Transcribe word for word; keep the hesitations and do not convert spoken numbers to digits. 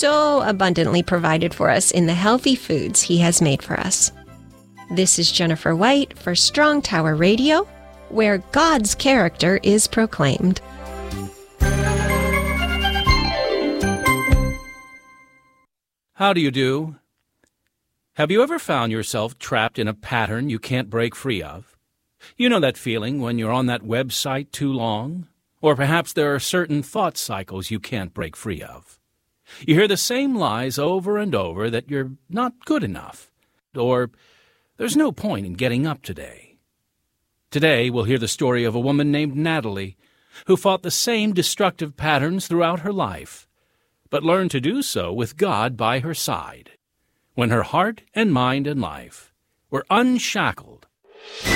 so abundantly provided for us in the healthy foods He has made for us. This is Jennifer White for Strong Tower Radio, where God's character is proclaimed. How do you do? Have you ever found yourself trapped in a pattern you can't break free of? You know that feeling when you're on that website too long? Or perhaps there are certain thought cycles you can't break free of. You hear the same lies over and over that you're not good enough, or there's no point in getting up today. Today we'll hear the story of a woman named Natalie who fought the same destructive patterns throughout her life, but learned to do so with God by her side, when her heart and mind and life were unshackled